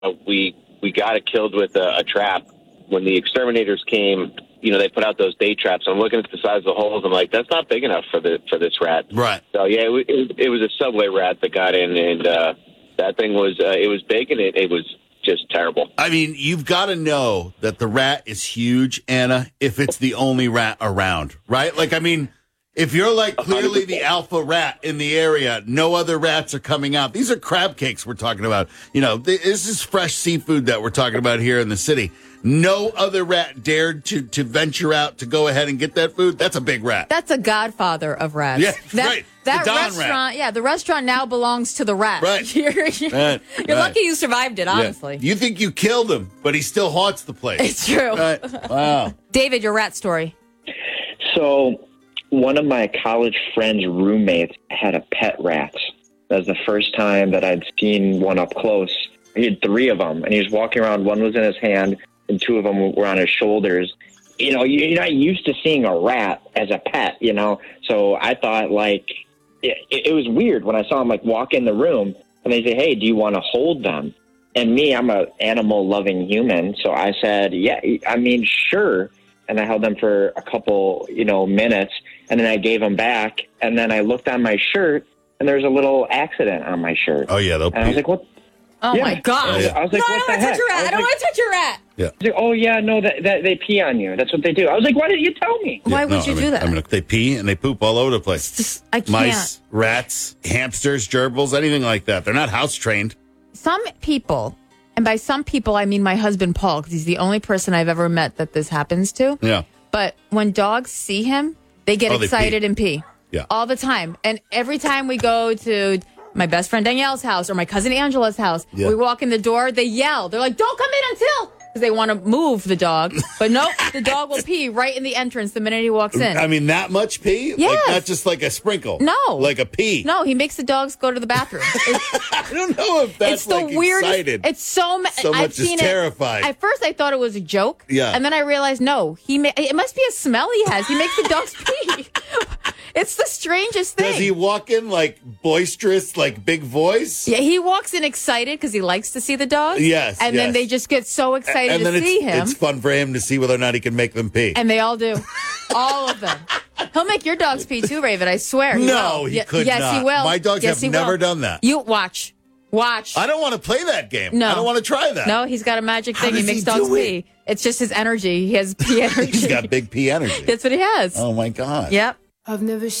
we got it killed with a trap. When the exterminators came, they put out those bait traps. I'm looking at the size of the holes. I'm like, that's not big enough for this rat. Right. So yeah, it was a subway rat that got in, and that thing was it was big, and it was just terrible. I mean, you've got to know that the rat is huge, Anna, if it's the only rat around, right? Like, I mean, if you're like clearly the alpha rat in the area, no other rats are coming out. These are crab cakes we're talking about. This is fresh seafood that we're talking about here in the city. No other rat dared to venture out to go ahead and get that food. That's a big rat. That's a godfather of rats. Yeah, right. That the Don restaurant, rat. Yeah, the restaurant now belongs to the rat. Right. You're right. lucky you survived it, honestly. Yeah. You think you killed him, but he still haunts the place. It's true. Right. Wow. David, your rat story. So one of my college friends' roommates had a pet rat. That was the first time that I'd seen one up close. He had 3 of them, and he was walking around. One was in his hand, and 2 of them were on his shoulders. You're not used to seeing a rat as a pet, So I thought, it was weird when I saw him, walk in the room, and they say, hey, do you want to hold them? And me, I'm an animal-loving human, so I said, yeah, I mean, sure. And I held them for a couple, minutes, and then I gave them back, and then I looked on my shirt, and there was a little accident on my shirt. Oh, yeah. And I was like, what? Oh, yeah. My gosh. I was like, no, what the I don't want to touch your rat. I don't want to touch your rat. Yeah. Like, oh, yeah, no, that they pee on you. That's what they do. I was like, why didn't you tell me? Why would you do that? I mean, they pee and they poop all over the place. I can't. Mice, rats, hamsters, gerbils, anything like that. They're not house trained. Some people, and by some people, I mean my husband, Paul, because he's the only person I've ever met that this happens to. Yeah. But when dogs see him, they get excited and pee. Yeah. All the time. And every time we go to my best friend Danielle's house or my cousin Angela's house, we walk in the door, they yell. They're like, don't come in until... Because they want to move the dog. But nope, the dog will pee right in the entrance the minute he walks in. I mean, that much pee? Yes. Like, not just like a sprinkle? No. Like a pee? No, he makes the dogs go to the bathroom. I don't know if that's it's the weirdest. excited. It's so much I've seen is terrifying. At first, I thought it was a joke. Yeah. And then I realized, no, it must be a smell he has. He makes the dogs pee. It's the strangest thing. Does he walk in boisterous, big voice? Yeah, he walks in excited because he likes to see the dogs. Yes. And then they just get so excited to see him. It's fun for him to see whether or not he can make them pee. And they all do. All of them. He'll make your dogs pee too, Raven. I swear. No, he could yes, not. He will. My dogs have never done that. You watch. I don't want to play that game. No. I don't want to try that. No, he's got a magic thing. He does makes he dogs do it? pee. It's just his energy. He has pee energy. He's got big pee energy. That's what he has. Oh, my God. Yep. I've never